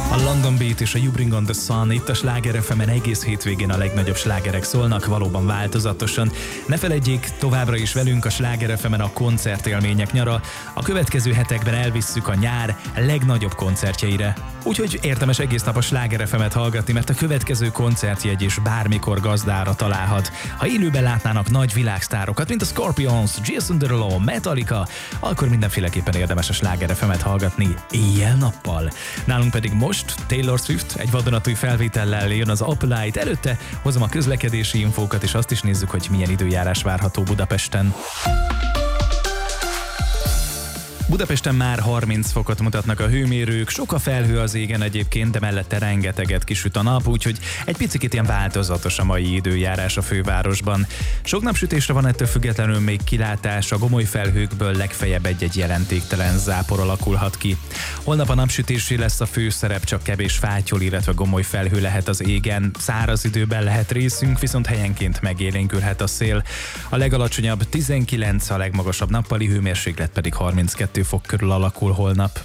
A London Beat és a You Bring on the Sun itt a Sláger FM-en egész hétvégén a legnagyobb slágerek szólnak, valóban változatosan. Ne feledjék, továbbra is velünk a Sláger FM-en a koncertélmények nyara. A következő hetekben elvisszük a nyár legnagyobb koncertjeire. Úgyhogy érdemes egész nap a Sláger FM-et hallgatni, mert a következő koncertjegy is bármikor gazdára találhat. Ha élőben látnának nagy világsztárokat, mint a Scorpions, Jason Derulo, Metallica, akkor mindenféleképpen érdemes a Sláger FM-et hallgatni éjjel-nappal. Nálunk pedig most Taylor Swift egy vadonatúj felvétellel jön az Uplight. Előtte hozom a közlekedési infókat, és azt is nézzük, hogy milyen időjárás várható Budapesten. Budapesten már 30 fokot mutatnak a hőmérők, sok a felhő az égen egyébként, de mellette rengeteget kisüt a nap, úgyhogy egy picit ilyen változatos a mai időjárás a fővárosban. Sok napsütésre van ettől függetlenül még kilátás, a gomoly felhőkből legfeljebb egy-egy jelentéktelen zápor alakulhat ki. Holnap a napsütésé lesz a főszerep, csak kevés fátyol, illetve gomoly felhő lehet az égen, száraz időben lehet részünk, viszont helyenként megélénkülhet a szél. A legalacsonyabb 19, a legmagasabb nappali hőmérséklet pedig 32 fok körül alakul holnap.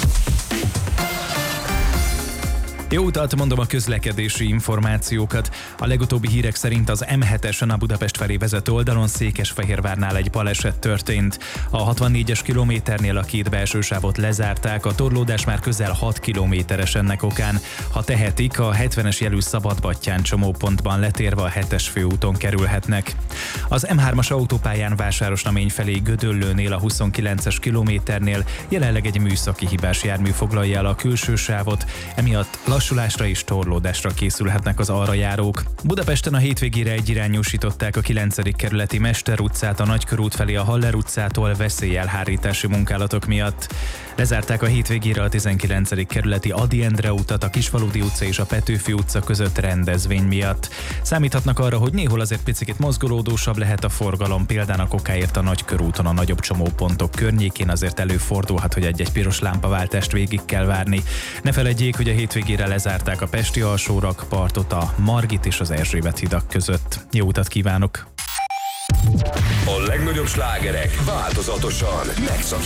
Jó utat, mondom a közlekedési információkat. A legutóbbi hírek szerint az M7-esen a Budapest felé vezető oldalon Székesfehérvárnál egy baleset történt. A 64-es kilométernél a két belső sávot lezárták, a torlódás már közel 6 kilométeres ennek okán. Ha tehetik, a 70-es jelű Szabadbattyán csomópontban letérve a 7-es főúton kerülhetnek. Az M3-as autópályán Vásárosnamény felé Gödöllőnél a 29-es kilométernél jelenleg egy műszaki hibás jármű foglalja el a külső sávot, emiatt lassulásra és torlódásra készülhetnek az arra járók. Budapesten a hétvégére egyirányúsították a 9. kerületi Mester utcát a Nagykörút felé a Haller utcától veszélyelhárítási munkálatok miatt. Lezárták a hétvégére a 19. kerületi Ady Endre utat a Kisfaludy utca és a Petőfi utca között rendezvény miatt. Számíthatnak arra, hogy néhol azért picit mozgolódósabb lehet a forgalom, például okáért a Nagykörúton a nagyobb csomópontok környékén azért előfordulhat, hogy egy-egy piros lámpaváltást végig kell várni. Ne feledjék, hogy a hétvégére lezárták a Pesti alsórakpartot a Margit és az Erzsébet hidak között. Jó utat kívánok! A legnagyobb slágerek változatosan megszakítják